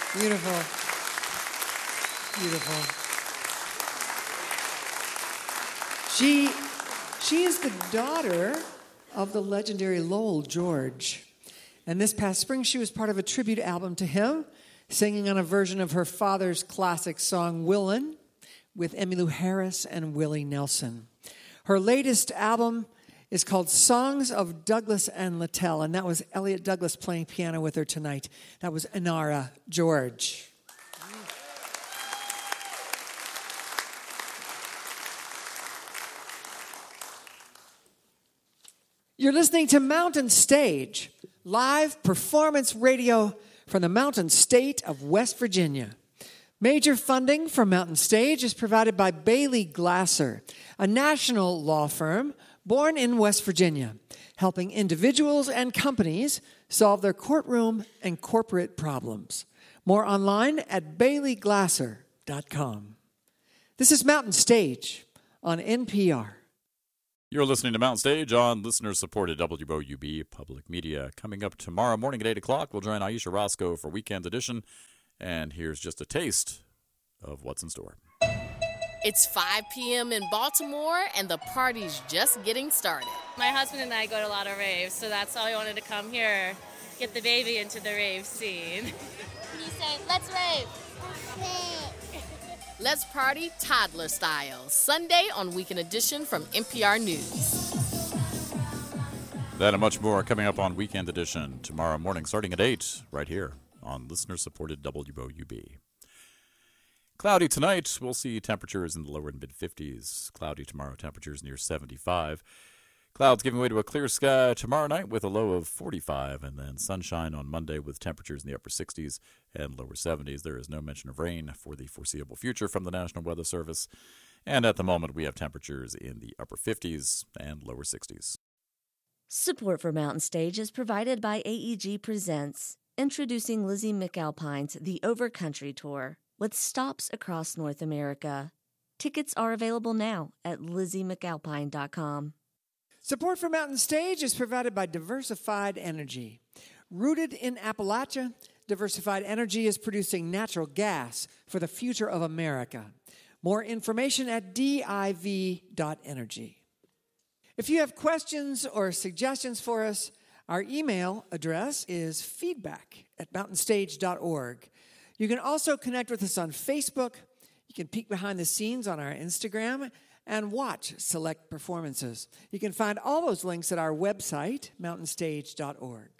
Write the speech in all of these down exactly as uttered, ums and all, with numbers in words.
Beautiful. Beautiful. She, she is the daughter of the legendary Lowell George. And this past spring, she was part of a tribute album to him, singing on a version of her father's classic song, Willin', with Emmylou Harris and Willie Nelson. Her latest album is called Songs of Douglas and Littell, and that was Elliot Douglas playing piano with her tonight. That was Inara George. You're listening to Mountain Stage, live performance radio from the Mountain State of West Virginia. Major funding for Mountain Stage is provided by Bailey Glasser, a national law firm born in West Virginia, helping individuals and companies solve their courtroom and corporate problems. More online at bailey glasser dot com. This is Mountain Stage on N P R. You're listening to Mountain Stage on listener-supported W O U B Public Media. Coming up tomorrow morning at eight o'clock, we'll join Aisha Roscoe for Weekend Edition. And here's just a taste of what's in store. It's five p.m. in Baltimore, and the party's just getting started. My husband and I go to a lot of raves, so that's why I wanted to come here, get the baby into the rave scene. Can you say, let's rave? Let's party toddler style, Sunday on Weekend Edition from N P R News. That and much more coming up on Weekend Edition tomorrow morning, starting at eight, right here on listener-supported W O U B. Cloudy tonight. We'll see temperatures in the lower to mid-fifties. Cloudy tomorrow, temperatures near seventy-five. Clouds giving way to a clear sky tomorrow night with a low of forty-five, and then sunshine on Monday with temperatures in the upper sixties and lower seventies. There is no mention of rain for the foreseeable future from the National Weather Service. And at the moment, we have temperatures in the upper fifties and lower sixties. Support for Mountain Stage is provided by A E G Presents, introducing Lizzie McAlpine's The Overcountry Tour, with stops across North America. Tickets are available now at lizzie mcalpine dot com. Support for Mountain Stage is provided by Diversified Energy. Rooted in Appalachia, Diversified Energy is producing natural gas for the future of America. More information at div dot energy. If you have questions or suggestions for us, our email address is feedback at mountain stage dot org. You can also connect with us on Facebook. You can peek behind the scenes on our Instagram and watch select performances. You can find all those links at our website, mountain stage dot org.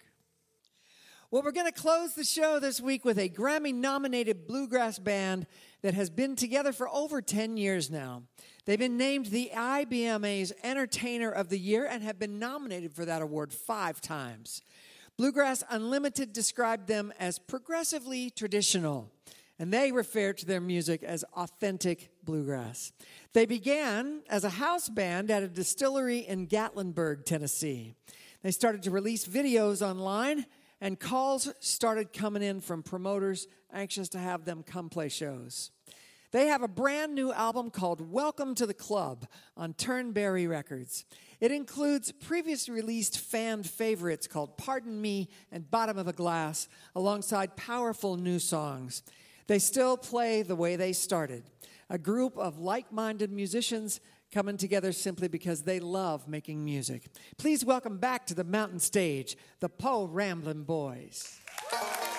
Well, we're going to close the show this week with a Grammy-nominated bluegrass band that has been together for over ten years now. They've been named the I B M A's Entertainer of the Year and have been nominated for that award five times. Bluegrass Unlimited described them as progressively traditional, and they refer to their music as authentic bluegrass. They began as a house band at a distillery in Gatlinburg, Tennessee. They started to release videos online, and calls started coming in from promoters anxious to have them come play shows. They have a brand new album called Welcome to the Club on Turnberry Records. It includes previously released fan favorites called Pardon Me and Bottom of a Glass, alongside powerful new songs. They still play the way they started, a group of like-minded musicians coming together simply because they love making music. Please welcome back to the Mountain Stage, the Po Ramblin' Boys.